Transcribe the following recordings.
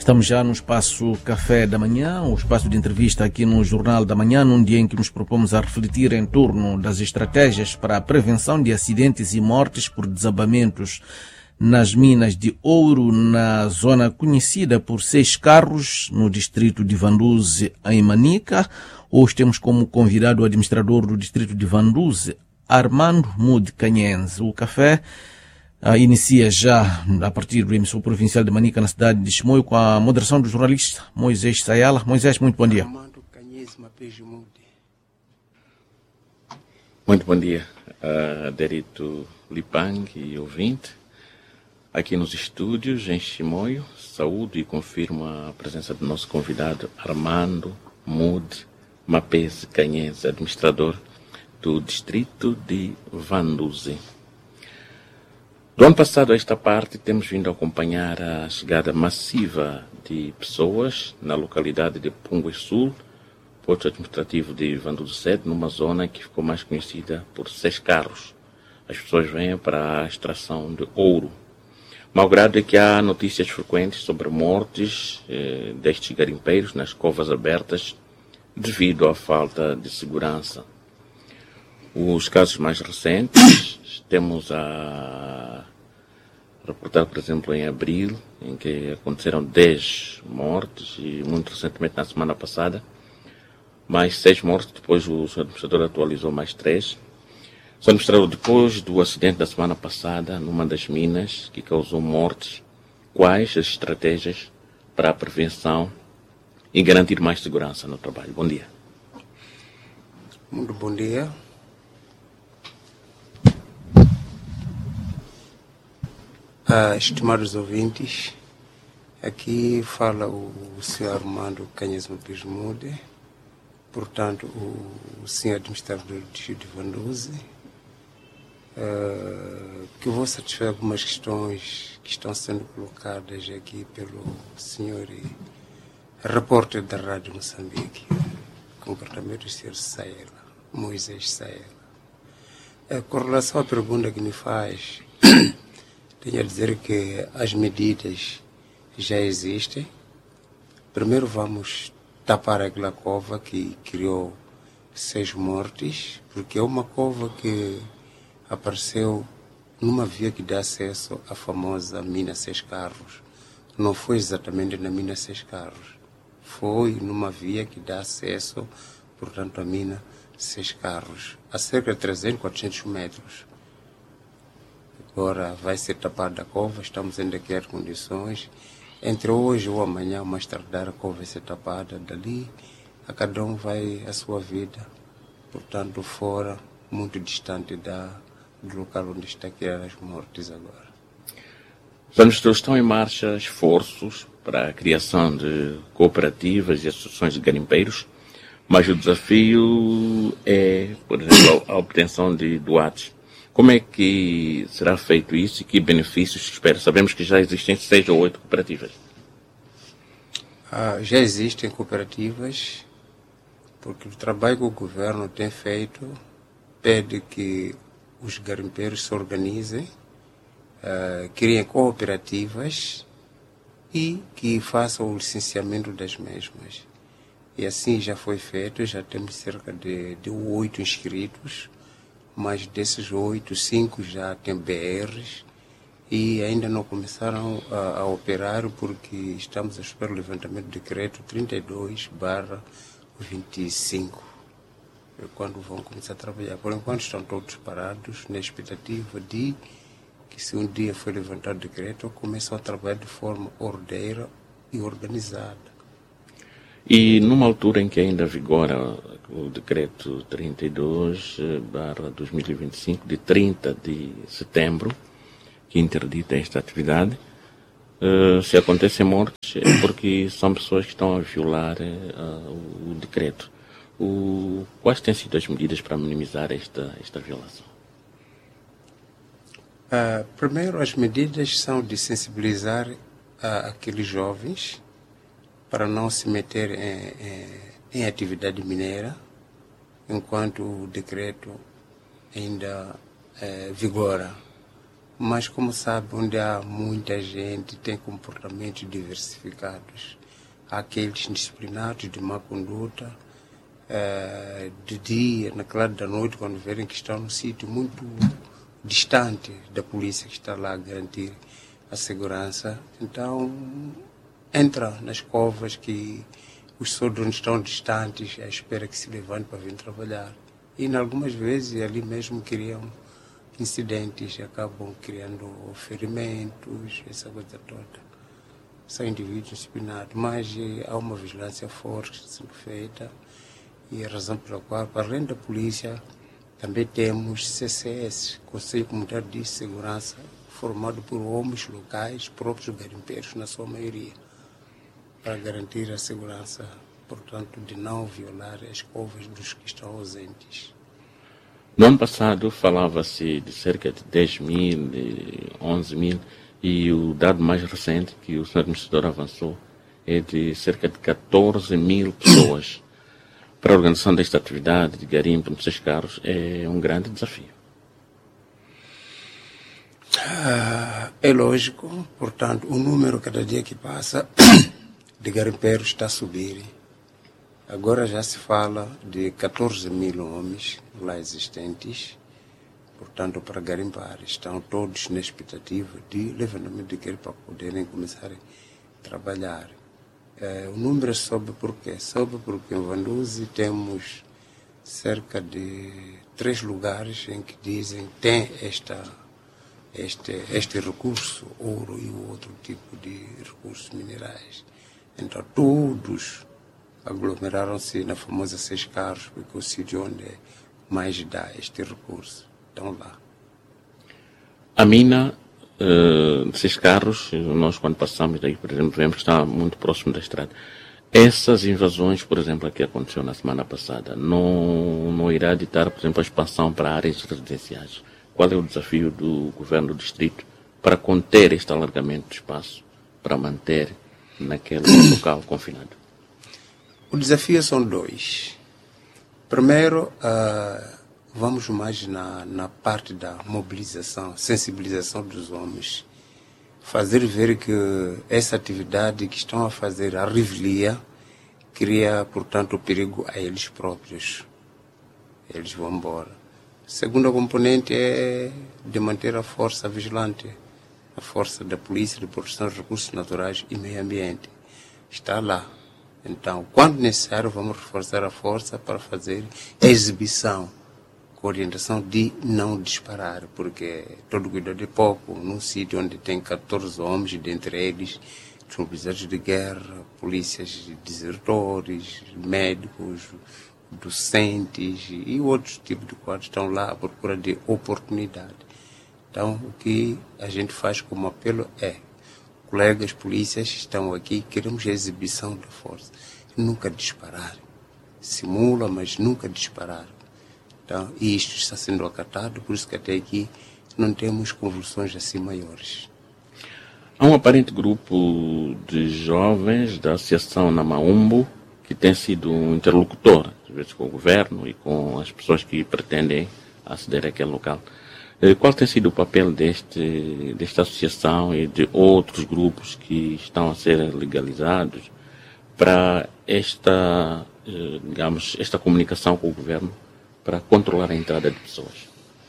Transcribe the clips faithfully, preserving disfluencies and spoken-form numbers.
Estamos já no espaço Café da Manhã, o espaço de entrevista aqui no Jornal da Manhã, num dia em que nos propomos a refletir em torno das estratégias para a prevenção de acidentes e mortes por desabamentos nas minas de ouro, na zona conhecida por Seis Carros, no distrito de Vanduze, em Manica. Hoje temos como convidado o administrador do distrito de Vanduze, Armando Mude Canhense. O café uh, inicia já a partir do emissor provincial de Manica, na cidade de Chimoio, com a moderação do jornalista Moisés Sayala. Moisés, muito bom dia. Muito bom dia, uh, Derito Lipang e ouvinte. Aqui nos estúdios, em Chimoio, saúdo e confirmo a presença do nosso convidado Armando Mude Mapese Canhense, administrador do distrito de Vanduze. Do ano passado a esta parte temos vindo a acompanhar a chegada massiva de pessoas na localidade de Pungue Sul, posto administrativo de Vanduze sede, numa zona que ficou mais conhecida por Seis Carros. As pessoas vêm para a extração de ouro. Malgrado é que há notícias frequentes sobre mortes eh, destes garimpeiros nas covas abertas devido à falta de segurança. Os casos mais recentes, temos a reportar, por exemplo, em abril, em que aconteceram dez mortes, e muito recentemente, na semana passada, mais seis mortes, depois o senhor administrador atualizou mais três. O senhor administrador, depois do acidente da semana passada, numa das minas que causou mortes, quais as estratégias para a prevenção e garantir mais segurança no trabalho? Bom dia. Muito bom dia. Ah, estimados ouvintes, aqui fala o senhor Armando Canhense Mapese Mude, portanto, o senhor administrador do distrito de Vanduze, uh, que eu vou satisfazer algumas questões que estão sendo colocadas aqui pelo senhor repórter da Rádio Moçambique, concretamente o senhor Sayala, Moisés Sayala. Uh, com relação à pergunta que me faz, tenho a dizer que as medidas já existem. Primeiro vamos tapar aquela cova que criou seis mortes, porque é uma cova que apareceu numa via que dá acesso à famosa mina Seis Carros. Não foi exatamente na mina Seis Carros, foi numa via que dá acesso, portanto, à mina Seis Carros, a cerca de trezentos, quatrocentos metros. Agora vai ser tapada a cova, estamos em daquelas condições. Entre hoje ou amanhã, mais tardar, a cova vai ser tapada. Dali, a cada um vai a sua vida, portanto, fora, muito distante da, do local onde está criar as mortes agora. Vamos, estão em marcha esforços para a criação de cooperativas e associações de garimpeiros, mas o desafio é, por exemplo, a obtenção de doados. Como é que será feito isso e que benefícios se espera? Sabemos que já existem seis ou oito cooperativas. Ah, já existem cooperativas, porque o trabalho que o governo tem feito pede que os garimpeiros se organizem, ah, criem cooperativas e que façam o licenciamento das mesmas. E assim já foi feito, já temos cerca de, de oito inscritos, mas desses oito, cinco já têm B Rs e ainda não começaram a, a operar porque estamos a esperar o levantamento do decreto trinta e dois barra vinte e cinco, quando vão começar a trabalhar. Por enquanto estão todos parados na expectativa de que, se um dia for levantado o decreto, começam a trabalhar de forma ordeira e organizada. E numa altura em que ainda vigora o decreto trinta e dois barra dois mil e vinte e cinco, de trinta de setembro, que interdita esta atividade, uh, se acontecem mortes é porque são pessoas que estão a violar uh, o decreto. O, quais têm sido as medidas para minimizar esta, esta violação? Uh, primeiro, as medidas são de sensibilizar uh, aqueles jovens para não se meter em, em, em atividade mineira, enquanto o decreto ainda é, vigora. mas como sabe, onde há muita gente, tem comportamentos diversificados. Há aqueles disciplinados de má conduta, eh, de dia, na claro da noite, quando verem que estão num sítio muito distante da polícia que está lá a garantir a segurança. Então, entra nas covas que os soldados estão distantes, à espera que se levante para vir trabalhar. E, em algumas vezes, ali mesmo criam incidentes, acabam criando ferimentos, essa coisa toda. São indivíduos disciplinados, mas há uma vigilância forte sendo feita, e a razão pela qual, para além da polícia, também temos C C S, Conselho Comunitário de Segurança, formado por homens locais, próprios garimpeiros, na sua maioria, para garantir a segurança, portanto, de não violar as covas dos que estão ausentes. No ano passado falava-se de cerca de dez mil, de onze mil, e o dado mais recente que o senhor administrador avançou é de cerca de catorze mil pessoas. Para a organização desta atividade de garimpo nos seus carros é um grande desafio. É lógico, portanto, o número cada dia que passa de garimpeiros está a subir. Agora já se fala de catorze mil homens lá existentes, portanto, para garimpar. Estão todos na expectativa de levantamento de garimpo para poderem começar a trabalhar. É, o número sobe por quê? Sobe porque em Vanduzi temos cerca de três lugares em que dizem que tem esta, este, este recurso, ouro e outro tipo de recursos minerais. Então, todos aglomeraram-se na famosa Seis Carros, porque é o sítio onde mais dá este recurso. Estão lá. A mina uh, de Seis Carros, nós quando passamos daí, por exemplo, vemos que está muito próximo da estrada. Essas invasões, por exemplo, que aconteceu na semana passada, não, não irá ditar, por exemplo, a expansão para áreas residenciais. Qual é o desafio do governo do distrito para conter este alargamento de espaço, para manter naquele local confinado? O desafio são dois. Primeiro, uh, vamos mais na, na parte da mobilização, sensibilização dos homens. Fazer ver que essa atividade que estão a fazer, a revelia, cria, portanto, perigo a eles próprios. Eles vão embora. A segunda componente é de manter a força vigilante, a força da polícia de proteção de recursos naturais e meio ambiente. Está lá. Então, quando necessário, vamos reforçar a força para fazer exibição, com orientação de não disparar, porque todo cuidado é pouco. Num sítio onde tem catorze homens, dentre eles, desmobilizados de guerra, polícias desertores, médicos, docentes e outros tipos de quadros estão lá à procura de oportunidade. Então, o que a gente faz como apelo é: colegas polícias estão aqui, queremos a exibição da força. Nunca disparar. Simula, mas nunca disparar. Então, e isto está sendo acatado, por isso que até aqui não temos convulsões assim maiores. Há um aparente grupo de jovens da Associação Namaumbo que tem sido um interlocutor, às vezes com o governo e com as pessoas que pretendem aceder àquele local. Qual tem sido o papel deste, desta associação e de outros grupos que estão a ser legalizados para esta, digamos, esta comunicação com o governo para controlar a entrada de pessoas?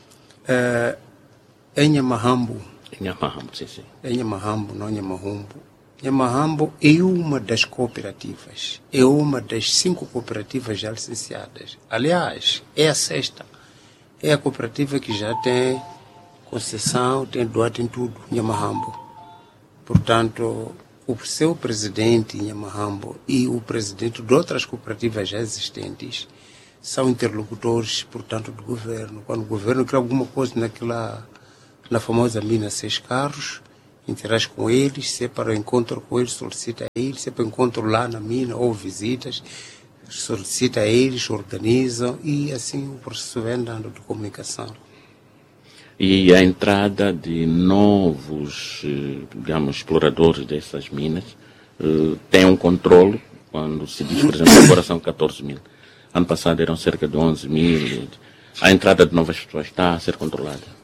É, em Nhamahambo, em Nhamahambo, sim, sim. Em Nhamahambo, não Nhamahumbo. Nhamahambo é uma das cooperativas, é uma das cinco cooperativas já licenciadas. Aliás, é a sexta. É a cooperativa que já tem concessão, tem doado em tudo, Nhamahambo. Portanto, o seu presidente Nhamahambo e o presidente de outras cooperativas já existentes são interlocutores, portanto, do governo. Quando o governo quer alguma coisa naquela, na famosa mina Seis Carros, interage com eles, se é para o encontro com eles, solicita a eles, se é para o encontro lá na mina ou visitas, solicita a eles, organizam e assim o processo vem andando de comunicação. E a entrada de novos, digamos, exploradores dessas minas tem um controle, quando se diz, por exemplo, agora são catorze mil. Ano passado eram cerca de onze mil. A entrada de novas pessoas está a ser controlada?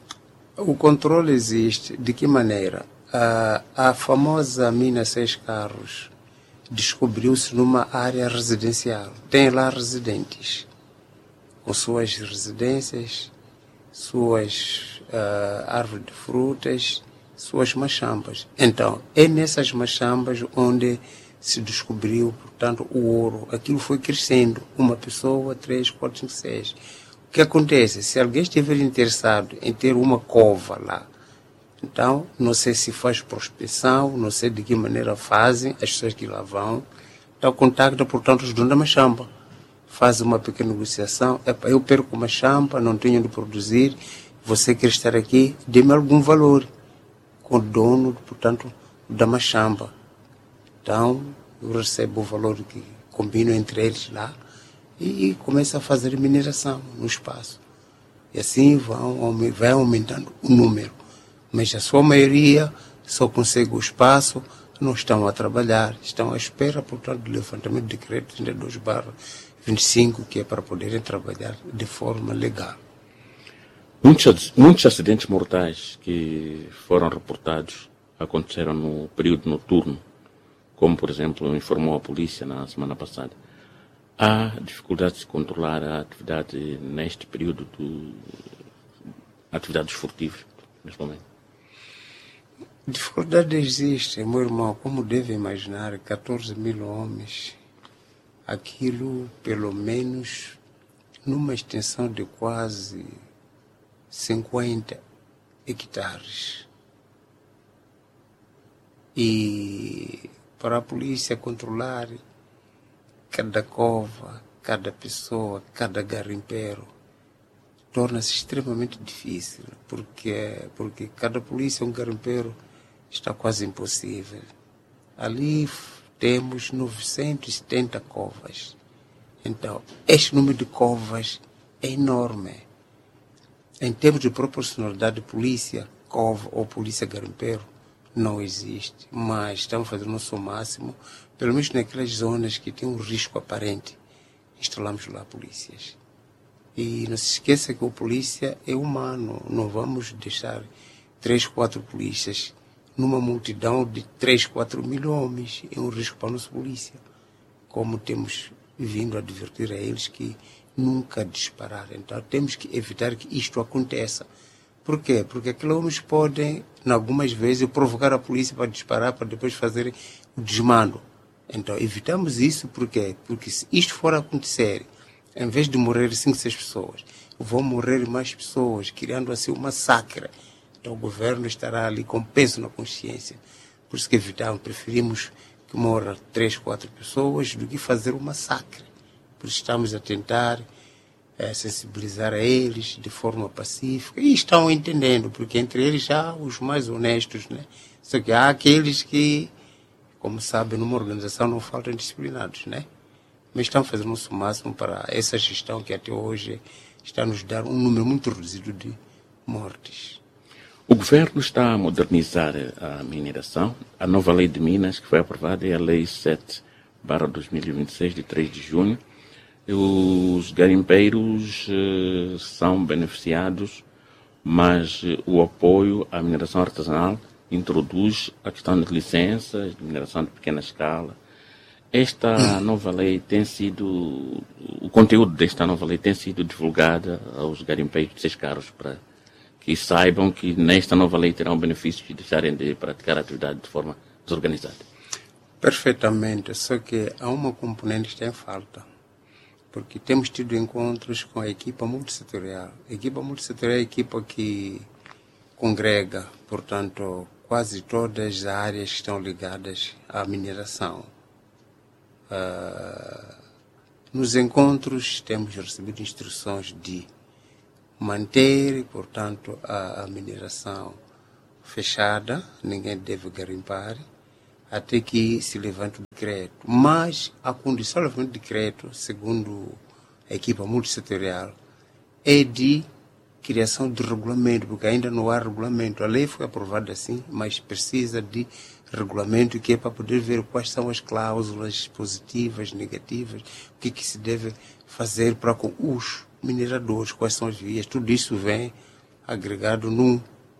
O controle existe. De que maneira? A, a famosa mina Seis Carros descobriu-se numa área residencial. Tem lá residentes, com suas residências, suas uh, árvores de frutas, suas machambas. Então, é nessas machambas onde se descobriu, portanto, o ouro. Aquilo foi crescendo. Uma pessoa, três, quatro, cinco, seis. O que acontece? Se alguém estiver interessado em ter uma cova lá, então, não sei se faz prospecção, não sei de que maneira fazem as pessoas que lá vão. Então, contacta, portanto, os donos da machamba. Faz uma pequena negociação. Epa, eu perco uma chamba, não tenho onde produzir. Você quer estar aqui? Dê-me algum valor. Com o dono, portanto, da machamba. Então, eu recebo o valor que combino entre eles lá e começo a fazer mineração no espaço. E assim vão, vai aumentando o número. Mas a sua maioria só consegue o espaço, não estão a trabalhar, estão à espera, portanto, do levantamento do decreto trinta e dois barra vinte e cinco, que é para poderem trabalhar de forma legal. Muitos, muitos acidentes mortais que foram reportados aconteceram no período noturno, como, por exemplo, informou a polícia na semana passada. Há dificuldade de controlar a atividade neste período do atividades furtivas, neste momento? Dificuldade existe, meu irmão, como deve imaginar, catorze mil homens, aquilo pelo menos numa extensão de quase cinquenta hectares. E para a polícia controlar cada cova, cada pessoa, cada garimpeiro, torna-se extremamente difícil, porque, porque cada polícia, um garimpeiro, está quase impossível. Ali temos novecentas e setenta covas. Então, este número de covas é enorme. Em termos de proporcionalidade de polícia, cova ou polícia garimpeiro, não existe. Mas estamos fazendo o nosso máximo, pelo menos naquelas zonas que tem um risco aparente, instalamos lá polícias. E não se esqueça que o polícia é humano. Não vamos deixar três, quatro polícias numa multidão de três, quatro mil homens. É um risco para a nossa polícia. Como temos vindo a advertir a eles que nunca disparar. Então temos que evitar que isto aconteça. Por quê? Porque aqueles homens podem, em algumas vezes, provocar a polícia para disparar, para depois fazer o desmando. Então evitamos isso. Por quê? Porque se isto for acontecer, em vez de morrer cinco, seis pessoas, vão morrer mais pessoas, criando assim um massacre. Então o governo estará ali com peso na consciência. Por isso que evitamos, preferimos que morram três, quatro pessoas do que fazer um massacre. Por isso estamos a tentar é, sensibilizar a eles de forma pacífica. E estão entendendo, porque entre eles há os mais honestos, né? Só que há aqueles que, como sabem, numa organização não faltam disciplinados, né? Mas estamos fazendo o nosso máximo para essa gestão que até hoje está a nos dar um número muito reduzido de mortes. O governo está a modernizar a mineração. A nova lei de Minas, que foi aprovada, é a Lei sete barra dois mil e vinte e seis, de três de junho. Os garimpeiros eh, são beneficiados, mas eh, o apoio à mineração artesanal introduz a questão de licenças, de mineração de pequena escala. Esta nova lei tem sido, o conteúdo desta nova lei tem sido divulgada aos garimpeiros de Seis Carros para que saibam que nesta nova lei terão benefícios de deixarem de praticar a atividade de forma desorganizada. Perfeitamente, só que há uma componente que está em falta, porque temos tido encontros com a equipa multissetorial. A equipa multissetorial é a equipa que congrega, portanto, quase todas as áreas que estão ligadas à mineração. Uh, nos encontros temos recebido instruções de manter, portanto, a, a mineração fechada, ninguém deve garimpar, até que se levante o decreto. Mas a condição do levantamento do decreto, segundo a equipa multissetorial, é de criação de regulamento, porque ainda não há regulamento. A lei foi aprovada assim, mas precisa de regulamento, que é para poder ver quais são as cláusulas positivas, negativas, o que, que se deve fazer para com os mineradores, quais são as vias. Tudo isso vem agregado num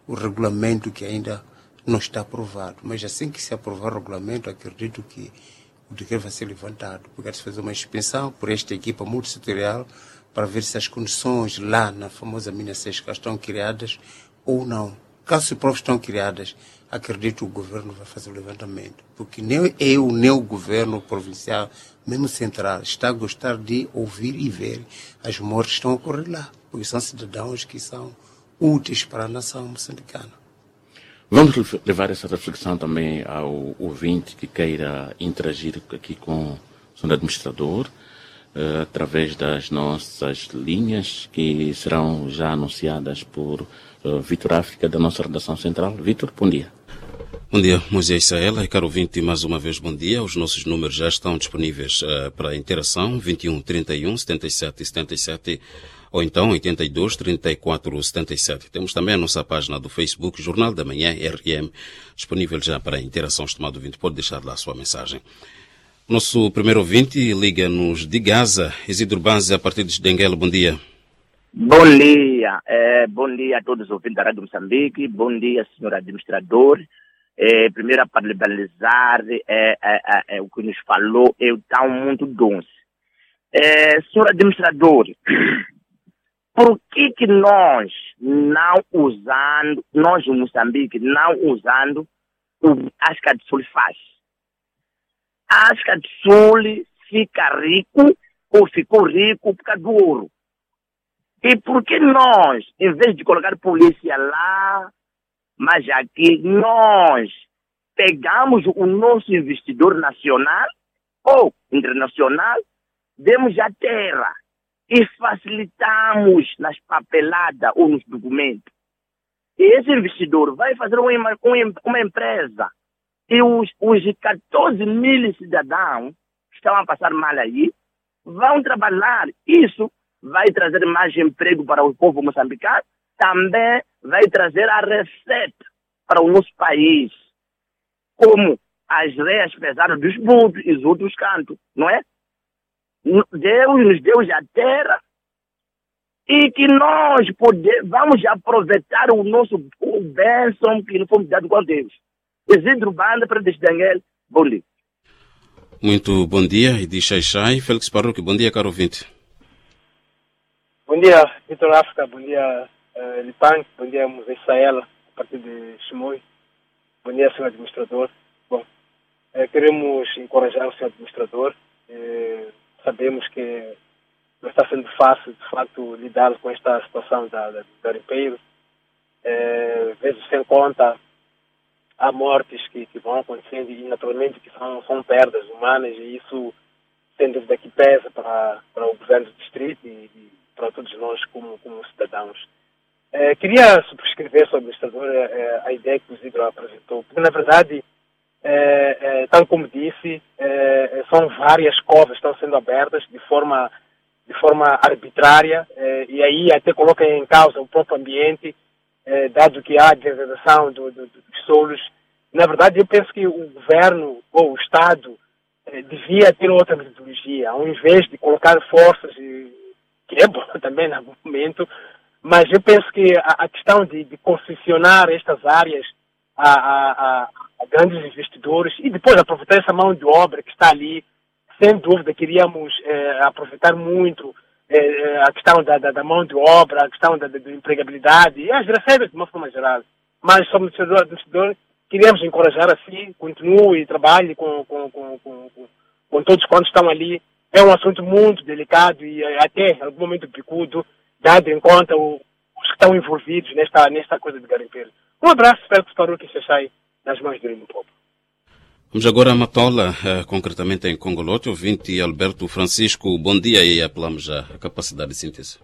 o regulamento que ainda não está aprovado. Mas assim que se aprovar o regulamento, acredito que o decreto vai ser levantado, porque vai se fazer uma inspeção por esta equipa multissetorial para ver se as condições lá na famosa mina Sesca estão criadas ou não. Caso se provas estão criadas, acredito que o governo vai fazer o levantamento, porque nem eu, nem o governo provincial, mesmo central, está a gostar de ouvir e ver as mortes que estão a ocorrer lá, porque são cidadãos que são úteis para a nação moçambicana. Vamos levar essa reflexão também ao ouvinte que queira interagir aqui com o senhor administrador, uh, através das nossas linhas que serão já anunciadas por uh, Vitor África, da nossa redação central. Vitor, bom dia. Bom dia, Moisés Saela e caro ouvinte, mais uma vez bom dia. Os nossos números já estão disponíveis uh, para interação, vinte e um, trinta e um, setenta e sete, setenta e sete, ou então oitenta e dois, trinta e quatro, setenta e sete. Temos também a nossa página do Facebook, Jornal da Manhã, R M, disponível já para interação, estimado ouvinte. Pode deixar lá a sua mensagem. Nosso primeiro ouvinte liga-nos de Gaza, Isidro Banzi, a partir de Denguela. Bom dia. Bom dia. É, bom dia a todos os ouvintes da Rádio Moçambique. Bom dia, senhor administrador. É, primeiro, para liberalizar é, é, é, é, o que nos falou, é tão muito doce. É, senhor administrador, por que que nós não usando, nós em Moçambique, não usando o África do Sul faz? A África do Sul fica rico ou ficou rico por causa do ouro. E por que nós, em vez de colocar polícia lá, mas aqui nós pegamos o nosso investidor nacional ou internacional, demos a terra e facilitamos nas papeladas ou nos documentos. E esse investidor vai fazer uma, uma, uma empresa. E os, os quatorze mil cidadãos que estão a passar mal aí vão trabalhar. Isso vai trazer mais emprego para o povo moçambicano, também vai trazer a receita para o nosso país. Como as reias pesaram dos butos e os outros cantos, não é? Deus nos deu a terra e que nós poder, vamos aproveitar o nosso o bênção que nos fomos dados com Deus. Isidro Banda para Desdanguel, bom dia. Muito bom dia, Idi Xaixai, Félix Parruque, bom dia, caro ouvinte. Bom dia, Vitor África, bom dia, uh, Lipan, bom dia, Moisés Saela, a partir de Chimoio. Bom dia, senhor administrador. Bom, uh, queremos encorajar o senhor administrador. Uh, sabemos que não está sendo fácil, de facto, lidar com esta situação da, da, do garimpeiro. Uh, vezes sem conta, há mortes que, que vão acontecendo e, naturalmente, que são, são perdas humanas e isso, sem dúvida, que pesa para, para o governo do distrito e, e para todos nós como, como cidadãos. Eh, queria subscrever, senhor administrador, eh, a ideia que o Isidro apresentou, porque, na verdade, eh, eh, tal como disse, eh, são várias covas que estão sendo abertas de forma, de forma arbitrária eh, e aí até coloca em causa o próprio ambiente, eh, dado que há degradação do, do, dos solos. Na verdade, eu penso que o governo ou o Estado eh, devia ter outra metodologia, ao invés de colocar forças e que é bom também em algum momento, mas eu penso que a, a questão de, de concessionar estas áreas a, a, a grandes investidores e depois aproveitar essa mão de obra que está ali, sem dúvida queríamos eh, aproveitar muito eh, a questão da, da, da mão de obra, a questão da, da, da empregabilidade e as receitas de uma forma geral. Mas, como administrador, queríamos encorajar assim, continue e trabalhe com, com, com, com, com, com todos quantos estão ali. É um assunto muito delicado e até em algum momento picudo, dado em conta o, os que estão envolvidos nesta, nesta coisa de garimpeiro. Um abraço, espero que o Parruque se saia nas mãos do Limpopo. Vamos agora a Matola, eh, concretamente em Congolote, ouvinte Alberto Francisco. Bom dia e apelamos já a capacidade de síntese.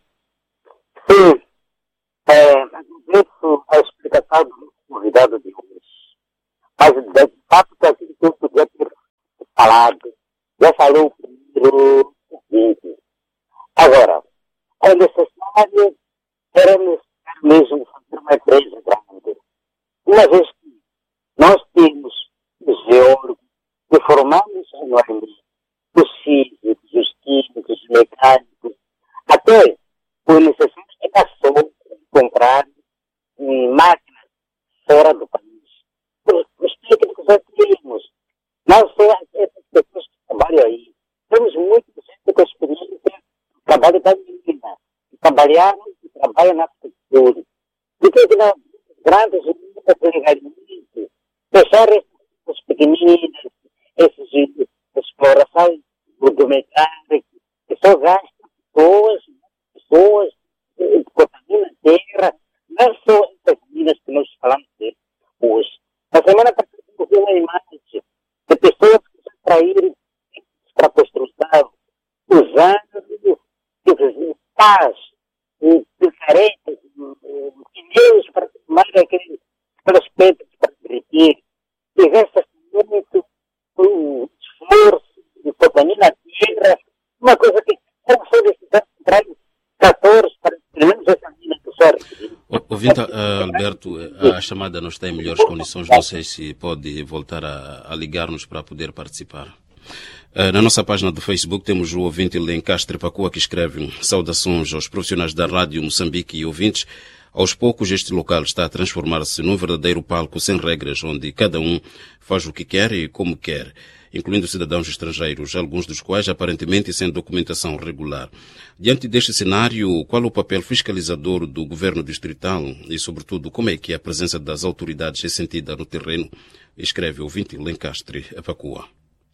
Sim, é, agradeço a explicação do convidado de hoje. Mas, de fato, que aquilo que eu podia ter falado, já falou o vídeo. Agora, é necessário, era necessário mesmo fazer uma empresa grande. Uma vez que nós temos os geólogos que formamos anualmente, os físicos, os químicos, os mecânicos, até foi necessário que passou a comprar máquinas essas pequeninas, essas explorações rudimentárias, que só gastam pessoas, pessoas, que contaminam a terra, não só essas minas que nós falamos de hoje. Na semana passada, eu vi uma imagem de pessoas que se traíram para a construção, usando pás, picaretas, pneus para tomar aqueles pedras para derreter. E resta muito um esforço de contamina a terra, uma coisa que não foi necessário entrar em catorze para pelo menos essa mina que só. Ouvinte, uh, Alberto, a chamada não está em melhores condições, não sei se pode voltar a, a ligar-nos para poder participar. Uh, na nossa página do Facebook temos o ouvinte Lencastre Pacua que escreve: saudações aos profissionais da Rádio Moçambique e ouvintes. Aos poucos este local está a transformar-se num verdadeiro palco sem regras, onde cada um faz o que quer e como quer, incluindo cidadãos estrangeiros, alguns dos quais aparentemente sem documentação regular. Diante deste cenário, qual o papel fiscalizador do governo distrital e, sobretudo, como é que a presença das autoridades é sentida no terreno? Escreve o ouvinte Lencastre Pacua.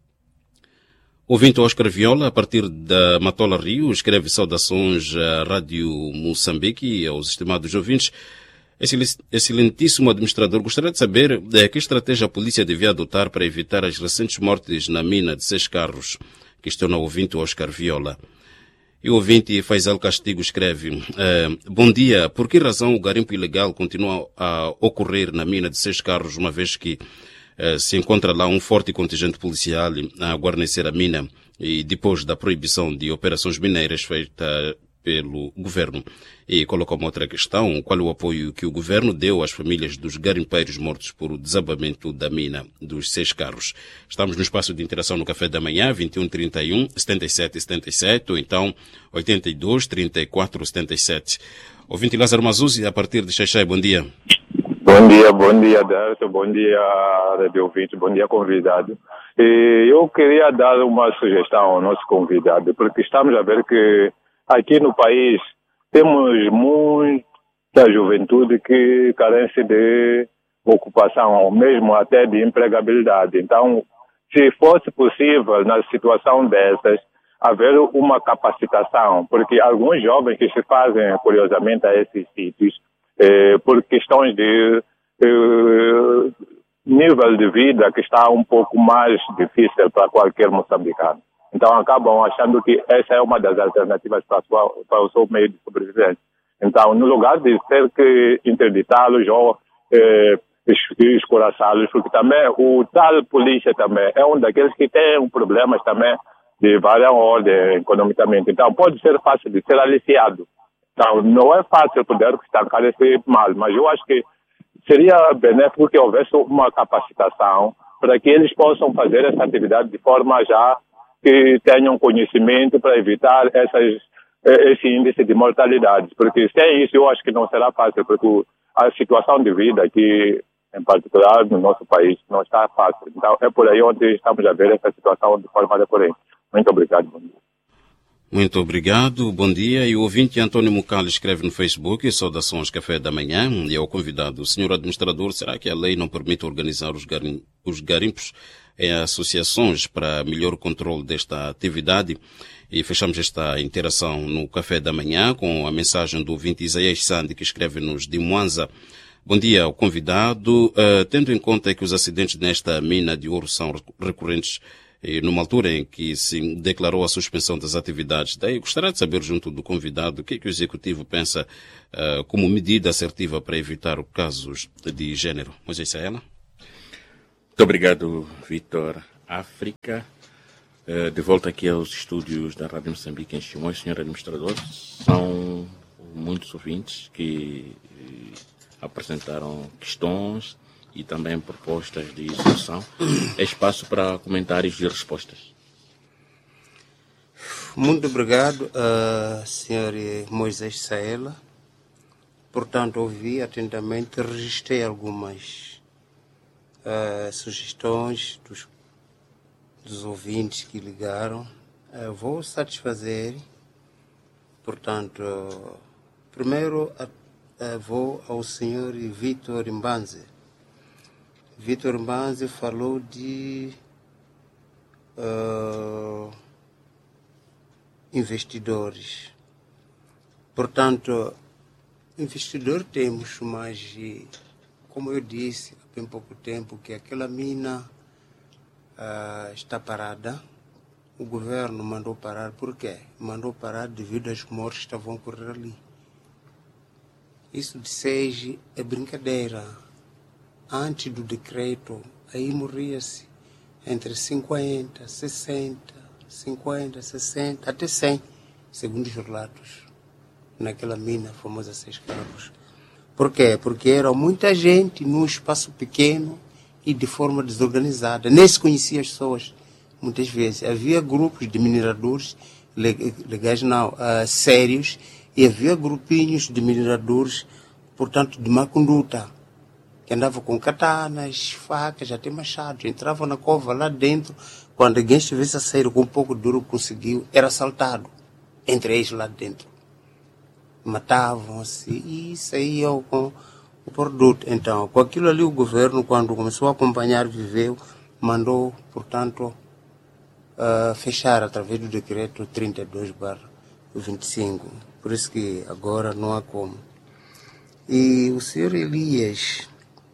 Ouvinte Oscar Viola, a partir da Matola Rio, escreve saudações à Rádio Moçambique e aos estimados ouvintes. Excelentíssimo administrador, gostaria de saber eh, que estratégia a polícia devia adotar para evitar as recentes mortes na mina de seis carros, questiona o ouvinte Oscar Viola. E o ouvinte Faisal Castigo escreve: eh, bom dia, por que razão o garimpo ilegal continua a ocorrer na mina de seis carros, uma vez que Uh, se encontra lá um forte contingente policial a guarnecer a mina e depois da proibição de operações mineiras feita pelo governo? E coloca uma outra questão: qual é o apoio que o governo deu às famílias dos garimpeiros mortos por o desabamento da mina dos seis carros? Estamos no espaço de interação no Café da Manhã, vinte e um, trinta e um, setenta e sete, setenta e sete, ou então oitenta e dois, trinta e quatro, setenta e sete. Ouvinte Lázaro Mazuzzi, a partir de Xaixai, bom dia. Bom dia, bom dia, Darcio, bom dia, rádio ouvinte, bom dia, convidado. E eu queria dar uma sugestão ao nosso convidado, porque estamos a ver que aqui no país temos muita juventude que carece de ocupação, ou mesmo até de empregabilidade. Então, se fosse possível, na situação dessas, haver uma capacitação, porque alguns jovens que se fazem, curiosamente, a esses sítios, Eh, por questões de eh, nível de vida que está um pouco mais difícil para qualquer moçambicano. Então acabam achando que essa é uma das alternativas para, sua, para o seu meio de sobrevivência. Então, no lugar de ter que interditá-los ou eh, escoraçá-los, porque também o tal polícia também é um daqueles que tem problemas também de várias ordens economicamente. Então pode ser fácil de ser aliciado. Então, não é fácil poder estancar esse mal, mas eu acho que seria benéfico que houvesse uma capacitação para que eles possam fazer essa atividade de forma já que tenham conhecimento para evitar essas, esse índice de mortalidade. Porque sem isso eu acho que não será fácil, porque a situação de vida aqui, em particular no nosso país, não está fácil. Então, é por aí onde estamos a ver essa situação de forma recorrente. Muito obrigado. Bom dia. Muito obrigado, bom dia. E o ouvinte Antônio Mucal escreve no Facebook: saudações Café da Manhã, e ao convidado: senhor administrador, será que a lei não permite organizar os, garim, os garimpos em associações para melhor controle desta atividade? E fechamos esta interação no Café da Manhã com a mensagem do ouvinte Isaías Sandi, que escreve-nos de Mwanza. Bom dia ao convidado. Uh, tendo em conta que os acidentes nesta mina de ouro são recorrentes, e numa altura em que se declarou a suspensão das atividades, daí gostaria de saber, junto do convidado, o que é que o Executivo pensa uh, como medida assertiva para evitar casos de género. Moisés Saela. Muito obrigado, Vitor África. Uh, de volta aqui aos estúdios da Rádio Moçambique em Chimoio, senhor administrador. São muitos ouvintes que apresentaram questões e também propostas de solução. É espaço para comentários e respostas. Muito obrigado, uh, senhor Moisés Saela. Portanto, ouvi atentamente, registrei algumas uh, sugestões dos, dos ouvintes que ligaram. Uh, vou satisfazer. Portanto, uh, primeiro uh, uh, vou ao senhor Vitor Mbanze. Vitor Manzi falou de uh, investidores. Portanto, investidor temos, mas, como eu disse há bem pouco tempo, que aquela mina uh, está parada. O governo mandou parar. Por quê? Mandou parar devido às mortes que estavam a ocorrer ali. Isso de seja é brincadeira. Antes do decreto, aí morria-se entre cinquenta, sessenta, cinquenta, sessenta, até cem, segundo os relatos, naquela mina famosa Seis Carros. Por quê? Porque era muita gente num espaço pequeno e de forma desorganizada. Nem se conhecia as pessoas, muitas vezes. Havia grupos de mineradores, legais não, uh, sérios, e havia grupinhos de mineradores, portanto, de má conduta, que andavam com katanas, facas, até machados. Entravam na cova lá dentro, quando alguém estivesse a sair com um pouco duro, conseguiu, era assaltado, entre eles lá dentro. Matavam-se e saíam com o produto. Então, com aquilo ali, o governo, quando começou a acompanhar, viveu, mandou, portanto, uh, fechar através do decreto trinta e dois barra vinte e cinco. Por isso que agora não há como. E o senhor Elias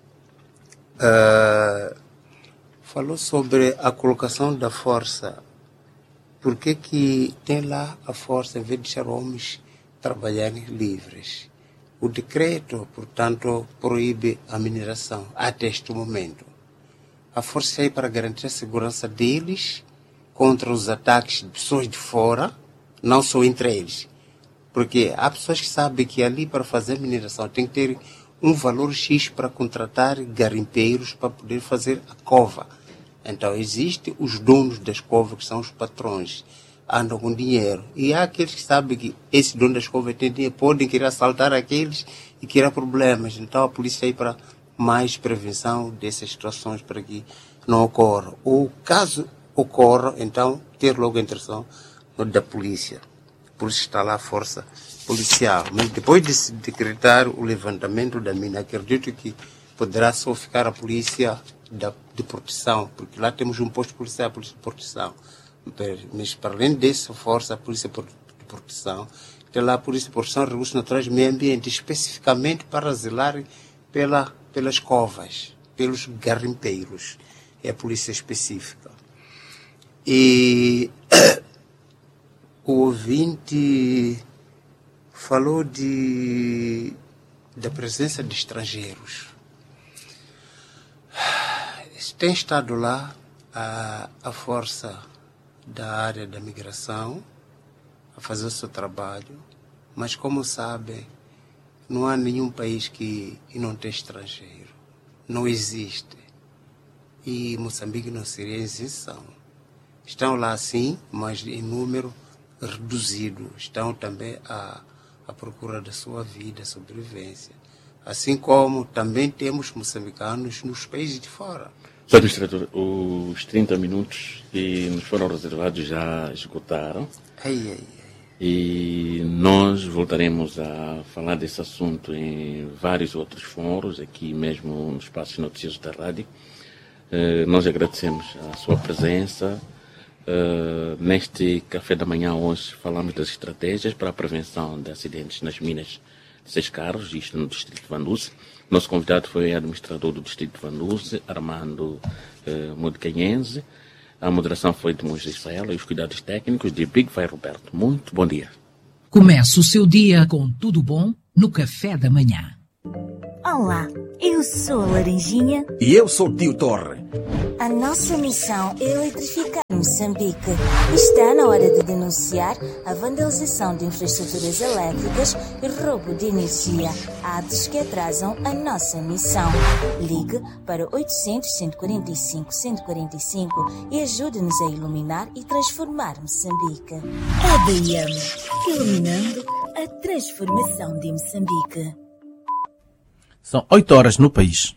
uh, falou sobre a colocação da força. Por que que tem lá a força em vez de deixar homens trabalharem livres? O decreto, portanto, proíbe a mineração até este momento. A força é aí para garantir a segurança deles contra os ataques de pessoas de fora, não só entre eles. Porque há pessoas que sabem que ali para fazer mineração tem que ter um valor X para contratar garimpeiros para poder fazer a cova. Então existem os donos das covas, que são os patrões, andam com dinheiro. E há aqueles que sabem que esse dono das covas tem dinheiro, podem querer assaltar aqueles e criar problemas. Então a polícia aí para mais prevenção dessas situações para que não ocorram. Ou caso ocorra, então ter logo a intervenção da polícia. Por isso está lá a força policial. Mas depois de se decretar o levantamento da mina, acredito que poderá só ficar a polícia da, de proteção, porque lá temos um posto policial, a polícia de proteção. Mas para além dessa força, a polícia de proteção, tem lá a polícia de proteção de recursos naturais e meio ambiente, especificamente para zelar pela, pelas covas, pelos garimpeiros. É a polícia específica. E o ouvinte falou de, da presença de estrangeiros. Tem estado lá a, a força da área da migração a fazer o seu trabalho, mas como sabem, não há nenhum país que não tem estrangeiro. Não existe. E Moçambique não seria isenção. Estão lá sim, mas em número reduzido. Estão também à, à procura da sua vida, sobrevivência. Assim como também temos moçambicanos nos países de fora. Senhor Administrador, os trinta minutos que nos foram reservados já esgotaram. Ai, ai, ai. E nós voltaremos a falar desse assunto em vários outros fóruns, aqui mesmo no Espaço Noticioso da Rádio. Uh, nós agradecemos a sua presença. Uh, neste café da manhã hoje falamos das estratégias para a prevenção de acidentes nas minas de Seis Carros, isto no distrito de Vanduze. Nosso convidado foi o administrador do distrito de Vanduze, Armando uh, Modicanhense. A moderação foi de Moisés Saela e os cuidados técnicos de Big Vai Roberto. Muito bom dia. Comece o seu dia com tudo bom no café da manhã. Olá, eu sou a Laranjinha. E eu sou o Tio Torre. A nossa missão é eletrificar Moçambique. Está na hora de denunciar a vandalização de infraestruturas elétricas e roubo de energia, atos que atrasam a nossa missão. Ligue para oitocentos, cento e quarenta e cinco, cento e quarenta e cinco e ajude-nos a iluminar e transformar Moçambique. A B M, iluminando a transformação de Moçambique. São oito horas no país.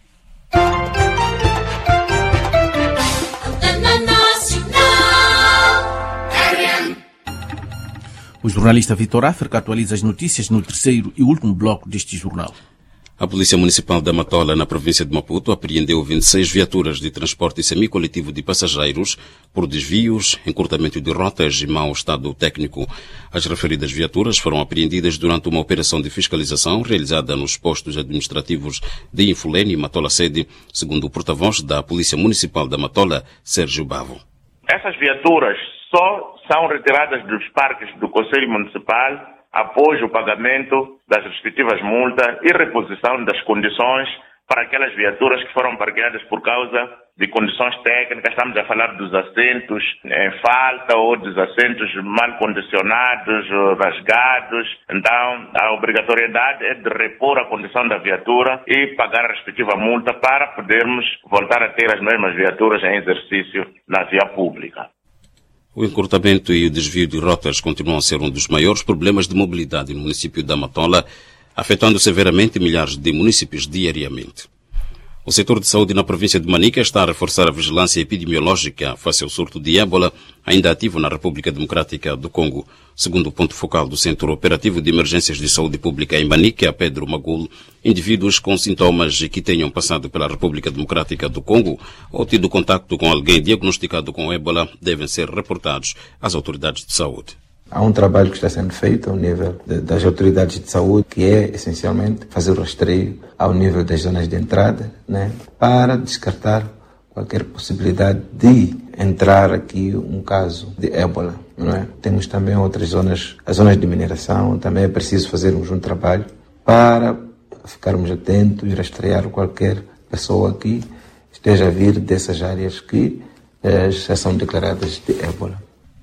O jornalista Vitor África atualiza as notícias no terceiro e último bloco deste jornal. A Polícia Municipal da Matola, na província de Maputo, apreendeu vinte e seis viaturas de transporte semicoletivo de passageiros por desvios, encurtamento de rotas e mau estado técnico. As referidas viaturas foram apreendidas durante uma operação de fiscalização realizada nos postos administrativos de Infulene e Matola Sede, segundo o porta-voz da Polícia Municipal da Matola, Sérgio Bavo. Essas viaturas só são retiradas dos parques do Conselho Municipal após o pagamento das respectivas multas e reposição das condições para aquelas viaturas que foram parqueadas por causa de condições técnicas. Estamos a falar dos assentos em falta ou dos assentos mal condicionados, rasgados. Então, a obrigatoriedade é de repor a condição da viatura e pagar a respectiva multa para podermos voltar a ter as mesmas viaturas em exercício na via pública. O encurtamento e o desvio de rotas continuam a ser um dos maiores problemas de mobilidade no município da Matola, afetando severamente milhares de municípios diariamente. O setor de saúde na província de Manica está a reforçar a vigilância epidemiológica face ao surto de ébola, ainda ativo na República Democrática do Congo. Segundo o ponto focal do Centro Operativo de Emergências de Saúde Pública em Manica, Pedro Magul, indivíduos com sintomas que tenham passado pela República Democrática do Congo ou tido contato com alguém diagnosticado com ébola devem ser reportados às autoridades de saúde. Há um trabalho que está sendo feito ao nível de, das autoridades de saúde, que é, essencialmente, fazer o rastreio ao nível das zonas de entrada, né, para descartar qualquer possibilidade de entrar aqui um caso de ébola. Não é? Temos também outras zonas, as zonas de mineração, também é preciso fazermos um trabalho para ficarmos atentos e rastrear qualquer pessoa que esteja a vir dessas áreas que eh, já são declaradas de ébola.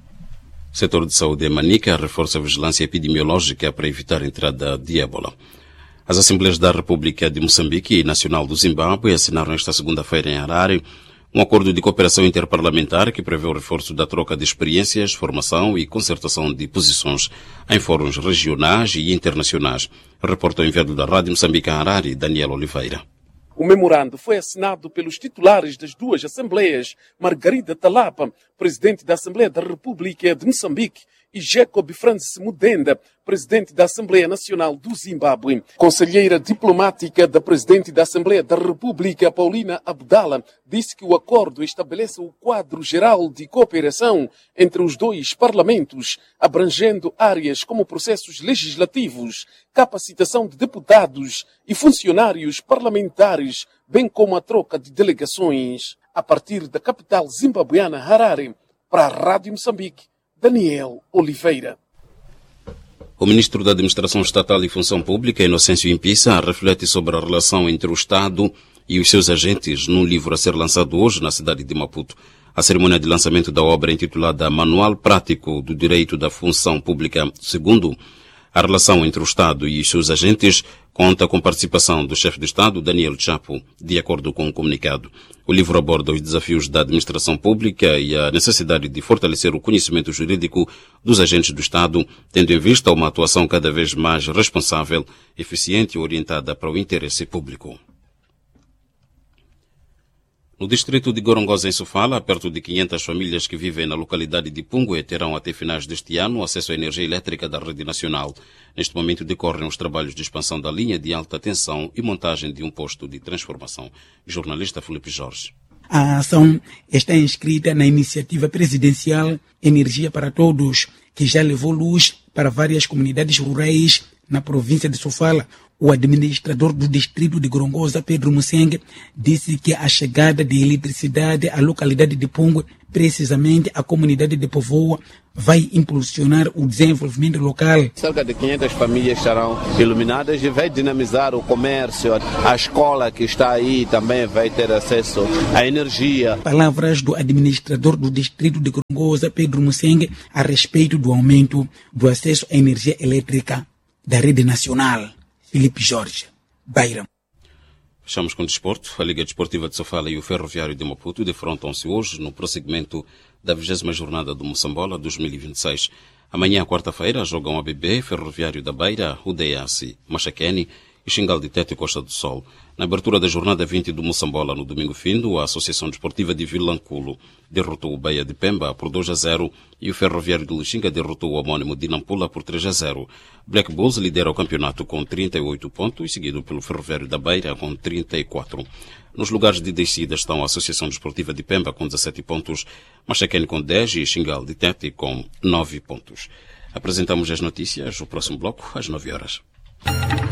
O setor de saúde em Manica reforça a vigilância epidemiológica para evitar a entrada de ébola. As Assembleias da República de Moçambique e Nacional do Zimbábue assinaram esta segunda-feira em Harare um acordo de cooperação interparlamentar que prevê o reforço da troca de experiências, formação e concertação de posições em fóruns regionais e internacionais. Reporta o enviado da Rádio Moçambique a Harare, Daniel Oliveira. O memorando foi assinado pelos titulares das duas assembleias, Margarida Talapa, presidente da Assembleia da República de Moçambique, e Jacob Francis Mudenda, presidente da Assembleia Nacional do Zimbábue. Conselheira diplomática da presidente da Assembleia da República, Paulina Abdala, disse que o acordo estabelece o quadro geral de cooperação entre os dois parlamentos, abrangendo áreas como processos legislativos, capacitação de deputados e funcionários parlamentares, bem como a troca de delegações. A partir da capital zimbabueana, Harare, para a Rádio Moçambique, Daniel Oliveira. O ministro da Administração Estatal e Função Pública, Inocêncio Impissa, reflete sobre a relação entre o Estado e os seus agentes num livro a ser lançado hoje na cidade de Maputo. A cerimônia de lançamento da obra intitulada Manual Prático do Direito da Função Pública, segundo a relação entre o Estado e os seus agentes, conta com participação do chefe de Estado, Daniel Chapo, de acordo com o comunicado. O livro aborda os desafios da administração pública e a necessidade de fortalecer o conhecimento jurídico dos agentes do Estado, tendo em vista uma atuação cada vez mais responsável, eficiente e orientada para o interesse público. No distrito de Gorongosa, em Sofala, perto de quinhentas famílias que vivem na localidade de Pungue terão até finais deste ano acesso à energia elétrica da rede nacional. Neste momento decorrem os trabalhos de expansão da linha de alta tensão e montagem de um posto de transformação. Jornalista Felipe Jorge. A ação está inscrita na iniciativa presidencial Energia para Todos, que já levou luz para várias comunidades rurais na província de Sofala. O administrador do distrito de Gorongosa, Pedro Musengue, disse que a chegada de eletricidade à localidade de Pungue, precisamente a comunidade de Povoa, vai impulsionar o desenvolvimento local. Cerca de quinhentas famílias estarão iluminadas e vai dinamizar o comércio. A escola que está aí também vai ter acesso à energia. Palavras do administrador do distrito de Gorongosa, Pedro Musengue, a respeito do aumento do acesso à energia elétrica da rede nacional. Felipe Jorge, Beira. Fechamos com o desporto. A Liga Desportiva de Sofala e o Ferroviário de Maputo defrontam-se hoje no prosseguimento da vigésima jornada do Moçambola dois mil e vinte e seis. Amanhã, quarta-feira, jogam a B B, Ferroviário da Beira, U D S, Machaquene e Xingal de Tete e Costa do Sol. Na abertura da jornada vinte do Moçambola, no domingo findo, a Associação Desportiva de Vilanculo derrotou o Beia de Pemba por dois a zero e o Ferroviário de Lixinga derrotou o homónimo de Nampula por três a zero. Black Bulls lidera o campeonato com trinta e oito pontos, seguido pelo Ferroviário da Beira com trinta e quatro. Nos lugares de descida estão a Associação Desportiva de Pemba com dezassete pontos, Machaquene com dez e Xingal de Tete com nove pontos. Apresentamos as notícias, o próximo bloco, às nove horas.